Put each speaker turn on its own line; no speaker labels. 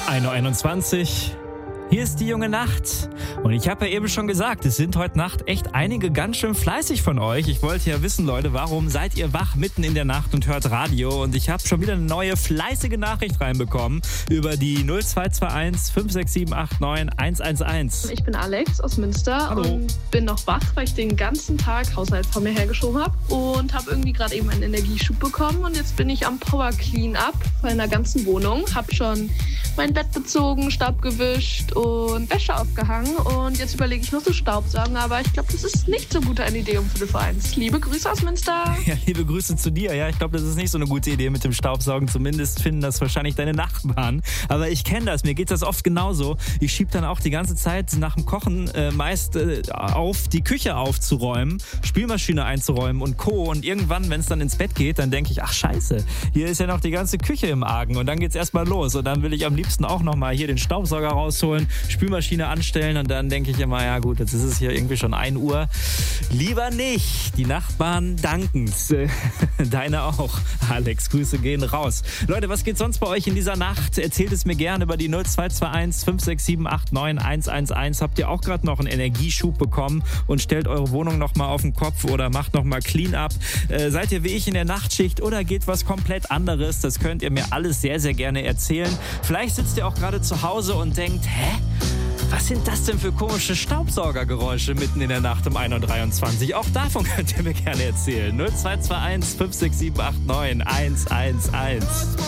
1:21 Uhr. Hier ist die junge Nacht. Und ich habe ja eben schon gesagt, es sind heute Nacht echt einige ganz schön fleißig von euch. Ich wollte ja wissen, Leute, warum seid ihr wach mitten in der Nacht und hört Radio? Und ich habe schon wieder eine neue fleißige Nachricht reinbekommen über die 0221 56789 111.
Ich bin Alex aus Münster.
Hallo.
Und bin noch wach, weil ich den ganzen Tag Haushalt vor mir hergeschoben habe und habe irgendwie gerade eben einen Energieschub bekommen und jetzt bin ich am Power Clean Up meiner ganzen Wohnung. Habe schon mein Bett bezogen, Staub gewischt und Wäsche aufgehangen und jetzt überlege ich noch zu Staubsaugen, aber ich glaube, das ist nicht so gut eine Idee um 5:01. Liebe Grüße aus Münster.
Ja, liebe Grüße zu dir. Ja, ich glaube, das ist nicht so eine gute Idee mit dem Staubsaugen. Zumindest finden das wahrscheinlich deine Nachbarn. Aber ich kenne das. Mir geht das oft genauso. Ich schiebe dann auch die ganze Zeit nach dem Kochen meist auf, die Küche aufzuräumen, Spülmaschine einzuräumen und Co. Und irgendwann, wenn es dann ins Bett geht, dann denke ich, ach scheiße, hier ist ja noch die ganze Küche im Argen. Und dann geht's erstmal los. Und dann will ich am liebsten auch nochmal hier den Staubsauger rausholen, Spülmaschine anstellen und dann denke ich immer, ja gut, jetzt ist es hier irgendwie schon 1 Uhr. Lieber nicht. Die Nachbarn danken's. Deine auch. Alex, Grüße gehen raus. Leute, was geht sonst bei euch in dieser Nacht? Erzählt es mir gerne über die 0221 56789 111. Habt ihr auch gerade noch einen Energieschub bekommen und stellt eure Wohnung nochmal auf den Kopf oder macht nochmal Clean Up? Seid ihr wie ich in der Nachtschicht oder geht was komplett anderes? Das könnt ihr mir alles sehr, sehr gerne erzählen. Vielleicht sitzt ihr auch gerade zu Hause und denkt, hä? Was sind das denn für komische Staubsaugergeräusche mitten in der Nacht um 1:23 Uhr? Auch davon könnt ihr mir gerne erzählen. 0221 56789 111.